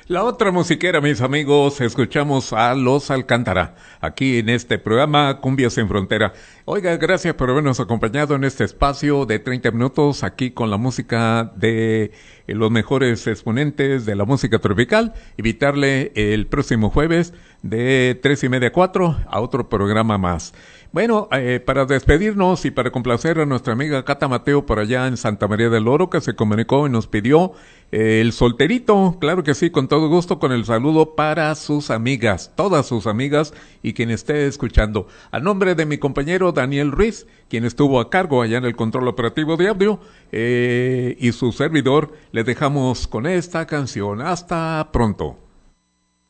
La otra musiquera, mis amigos, escuchamos a Los Alcántara, aquí en este programa Cumbias sin Frontera. Oiga, gracias por habernos acompañado en este espacio de 30 minutos, aquí con la música de los mejores exponentes de la música tropical. Invitarle el próximo jueves de 3:30 a 4 a otro programa más. Bueno, para despedirnos y para complacer a nuestra amiga Cata Mateo por allá en Santa María del Oro, que se comunicó y nos pidió el solterito, claro que sí, con todo gusto, con el saludo para sus amigas, todas sus amigas y quien esté escuchando. A nombre de mi compañero Daniel Ruiz, quien estuvo a cargo allá en el control operativo de audio, y su servidor, le dejamos con esta canción. Hasta pronto.